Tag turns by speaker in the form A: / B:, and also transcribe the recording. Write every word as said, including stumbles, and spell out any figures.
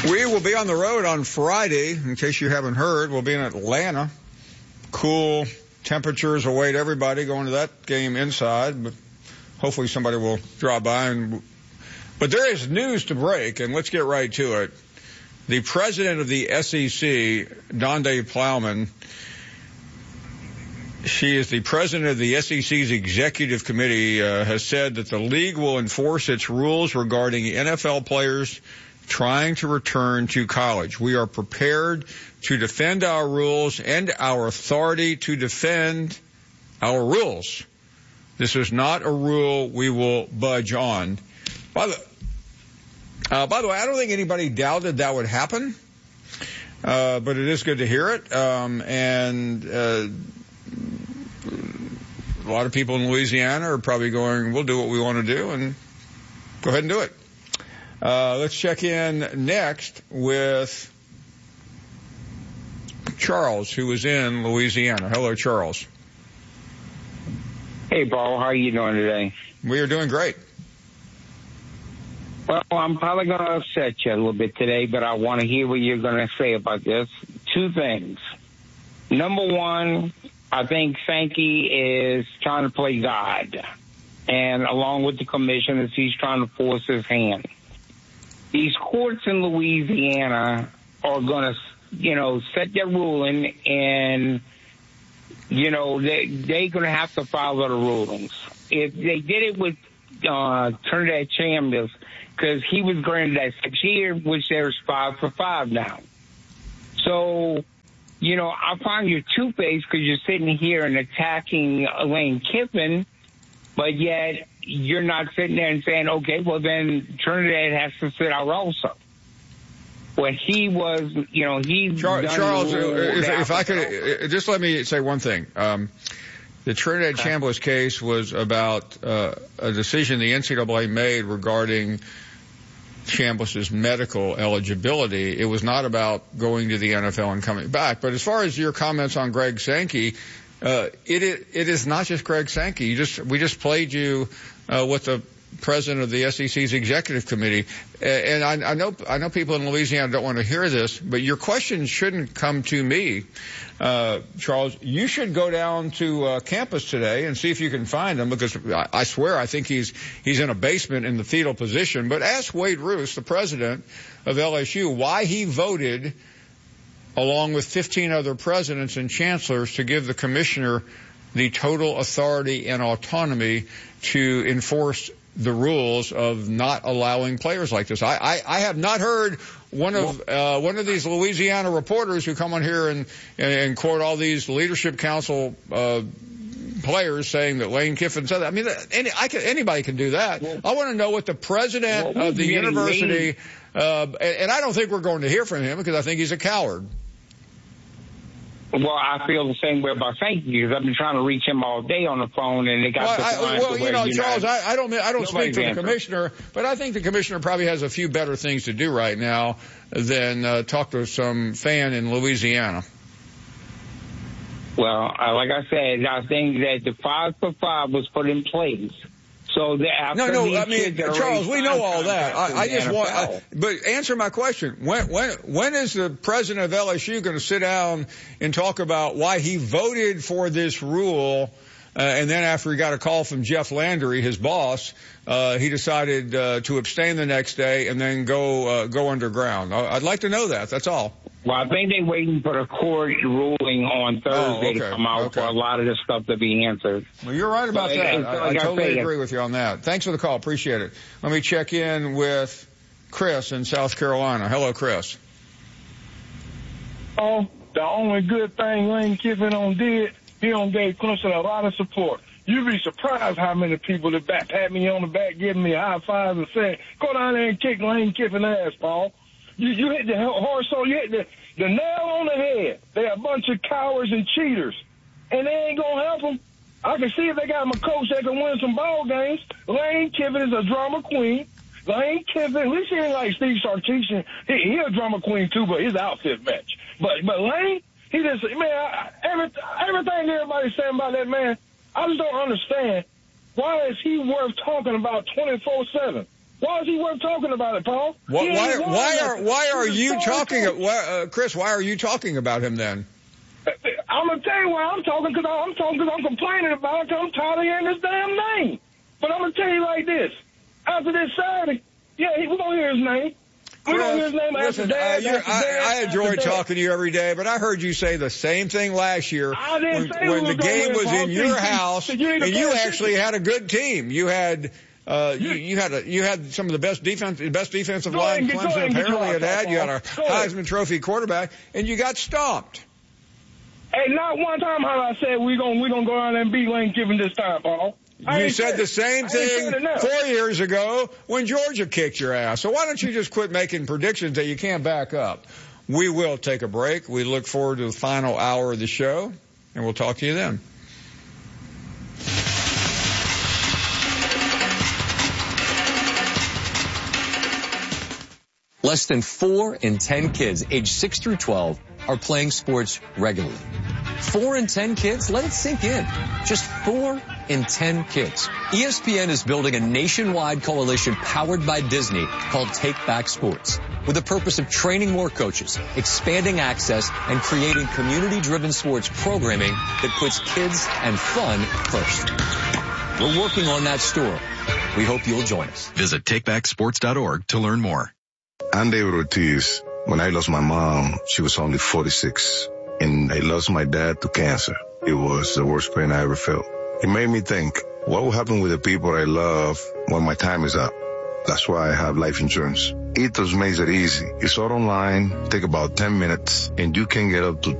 A: We will be on the road on Friday. In case you haven't heard, we'll be in Atlanta. Cool temperatures await everybody going to that game inside, but hopefully somebody will drop by. And, but there is news to break, and let's get right to it. The president of the S E C, Donde Plowman, she is the president of the S E C's executive committee, uh, has said that the league will enforce its rules regarding N F L players trying to return to college. We are prepared to defend our rules and our authority to defend our rules. This is not a rule we will budge on. By the, uh, by the way, I don't think anybody doubted that would happen, uh, but it is good to hear it. Um, and uh, a lot of people in Louisiana are probably going, we'll do what we want to do, and go ahead and do it. Uh, let's check in next with Charles, who is in Louisiana. Hello, Charles.
B: Hey, Paul. How are you doing today?
A: We are doing great.
B: Well, I'm probably going to upset you a little bit today, but I want to hear what you're going to say about this. Two things. Number one, I think Sankey is trying to play God, and along with the commissioners, he's trying to force his hand. These courts in Louisiana are going to, you know, set their ruling, and, you know, they, they're going to have to follow the rulings. If they did it with uh, Trinidad Chambers, because he was granted that six years, which there's five for five now. So, you know, I find you two-faced because you're sitting here and attacking Lane Kiffin, but yet you're not sitting there and saying, okay, well, then Trinidad has to sit out also. When he was, you know, he...
A: Char- Charles, if, if I could, just let me say one thing. Um, the Trinidad okay. Chambliss case was about uh, a decision the N C double A made regarding Chambliss's medical eligibility. It was not about going to the N F L and coming back. But as far as your comments on Greg Sankey, uh, it, it, it is not just Greg Sankey. You just, we just played you uh, what the president of the S E C's executive committee. And I, I know, I know people in Louisiana don't want to hear this, but your question shouldn't come to me, uh, Charles. You should go down to uh, campus today and see if you can find him, because I, I swear I think he's, he's in a basement in the fetal position. But ask Wade Roos, the president of L S U, why he voted along with fifteen other presidents and chancellors to give the commissioner the total authority and autonomy to enforce the rules of not allowing players like this. I, I, I have not heard one of uh, one of these Louisiana reporters who come on here and, and, and quote all these leadership council uh, players saying that Lane Kiffin said that. I mean, any, I can, anybody can do that. Well, I want to know what the president well, of the university, uh, and, and I don't think we're going to hear from him because I think he's a coward.
B: Well, I feel the same way about Sankey because I've been trying to reach him all day on the phone, and they got.
A: Well,
B: the
A: I, well you know, you Charles, know, I, I don't, I don't speak for the
B: answer.
A: commissioner, but I think the commissioner probably has a few better things to do right now than uh, talk to some fan in Louisiana.
B: Well, uh, like I said, I think that the five for five was put in place. So the, after
A: no, no, I mean, Charles, we know all that. I, I just want, I, but answer my question. When, when, when is the president of L S U going to sit down and talk about why he voted for this rule? Uh, and then after he got a call from Jeff Landry, his boss, uh, he decided, uh, to abstain the next day and then go, uh, go underground. I'd like to know that. That's all.
B: Well, I think they're waiting for the court ruling on Thursday oh, okay. to come out okay. for a lot of this stuff to be answered.
A: Well, you're right about
B: but
A: that.
B: it,
A: I,
B: like
A: I totally
B: I
A: agree with you on that. Thanks for the call. Appreciate it. Let me check in with Chris in South Carolina. Hello, Chris.
C: Oh, the only good thing Lane Kiffin on did, he on gave Clemson a lot of support. You'd be surprised how many people that back, pat me on the back, giving me high fives and saying, go down there and kick Lane Kiffin ass, Paul. You, you hit the horse, so you hit the, the nail on the head. They're a bunch of cowards and cheaters, and they ain't going to help them. I can see if they got them a coach that can win some ball games. Lane Kiffin is a drama queen. Lane Kiffin, at least he ain't like Steve Sarkisian. He, he a drama queen, too, but his outfit match. But but Lane, he just, man, I, every, everything everybody's saying about that man, I just don't understand. Why is he worth talking about twenty-four seven? Why is he worth talking about it, Paul?
A: Why, why, why are why are you talking, why, uh, Chris? Why are you talking about him then?
C: I'm gonna tell you why I'm talking, because I'm talking because I'm complaining about it. Cause I'm tired of hearing this damn name. But I'm gonna tell you like this: after this Saturday, yeah, we're gonna hear his name. We're gonna hear his name after
A: listen,
C: that.
A: uh,
C: after
A: I,
C: that,
A: I enjoy
C: after
A: talking
C: that.
A: to you every day, but I heard you say the same thing last year
C: I didn't
A: when,
C: say
A: when
C: we
A: the
C: were
A: game
C: gonna
A: was
C: win,
A: in your
C: Paul.
A: house,
C: So you
A: and
C: ain't
A: you
C: a
A: actually had a good team. You had. Uh, you, you had a, you had some of the best defense, best defensive
C: Go
A: line
C: ahead, go
A: Clemson
C: ahead, get
A: apparently
C: your
A: had had. You had a
C: Go ahead.
A: Heisman Trophy quarterback, and you got stomped.
C: Hey, not one time have I said we're gonna we gonna go out and beat Lane Kiffin this time, Paul. I
A: You
C: ain't
A: said the same
C: I ain't said
A: thing
C: it now.
A: four years ago when Georgia kicked your ass. So why don't you just quit making predictions that you can't back up? We will take a break. We look forward to the final hour of the show, and we'll talk to you then.
D: Less than four in ten kids aged six through twelve are playing sports regularly. Four in ten kids? Let it sink in. Just four in ten kids. E S P N is building a nationwide coalition powered by Disney called Take Back Sports, with the purpose of training more coaches, expanding access, and creating community-driven sports programming that puts kids and fun first. We're working on that story. We hope you'll join us.
E: Visit take back sports dot org to learn more.
F: I'm David Ortiz. When I lost my mom, she was only forty-six, and I lost my dad to cancer. It was the worst pain I ever felt. It made me think, what will happen with the people I love when my time is up? That's why I have life insurance. Ethos makes it easy. It's all online, take about ten minutes, and you can get up to